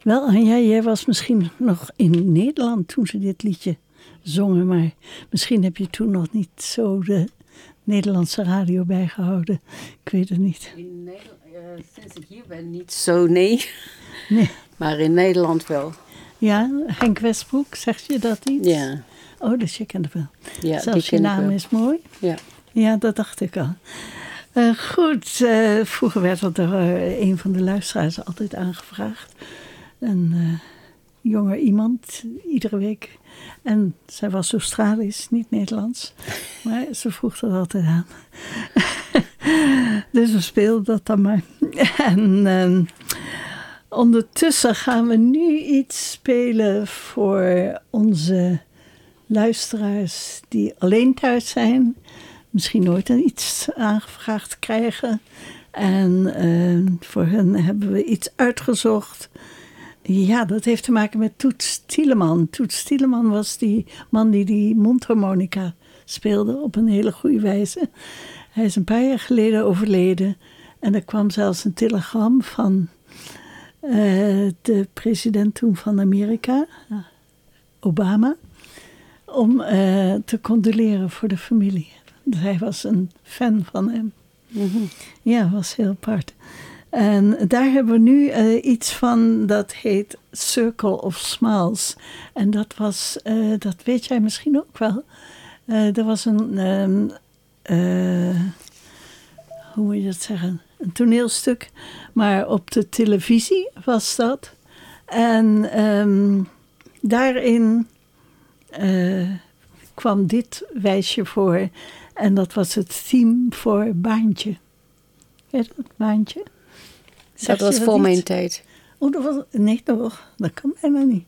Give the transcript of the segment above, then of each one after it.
Wel, Anja, jij was misschien nog in Nederland toen ze dit liedje zongen. Maar misschien heb je toen nog niet zo de Nederlandse radio bijgehouden. Ik weet het niet. In Nederland, sinds ik hier ben niet zo, nee. Maar in Nederland wel. Ja, Henk Westbroek, zeg je dat iets? Ja. Oh, dus je kent het wel. Ja, zelfs je naam is mooi. Ja. Ja, dat dacht ik al. Goed, vroeger werd er door een van de luisteraars altijd aangevraagd. Een jonger iemand, iedere week. En zij was Australisch, niet Nederlands. Maar ze vroeg dat altijd aan. Dus we speelden dat dan maar. En ondertussen gaan we nu iets spelen voor onze luisteraars die alleen thuis zijn. Misschien nooit iets aangevraagd krijgen. En voor hen hebben we iets uitgezocht. Ja, dat heeft te maken met Toets Tielemans. Toets Tielemans was die man die mondharmonica speelde op een hele goede wijze. Hij is een paar jaar geleden overleden. En er kwam zelfs een telegram van de president toen van Amerika, Obama, om te condoleren voor de familie. Hij was een fan van hem. Mm-hmm. Ja, was heel apart. En daar hebben we nu iets van, dat heet Circle of Smiles. En dat was, dat weet jij misschien ook wel. Er was een, hoe moet je dat zeggen? Een toneelstuk, maar op de televisie was dat. En daarin kwam dit wijsje voor. En dat was het theme voor Baantje. Weet je dat, Baantje? Dat was voor mijn tijd. Oh, dat was... Nee, toch? Dat kan bijna niet.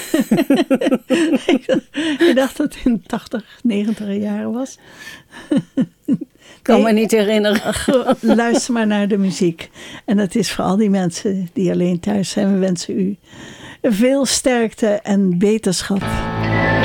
Ik dacht dat het in 80, 90 jaren was. Kan me niet herinneren. Luister maar naar de muziek. En dat is voor al die mensen die alleen thuis zijn. We wensen u veel sterkte en beterschap.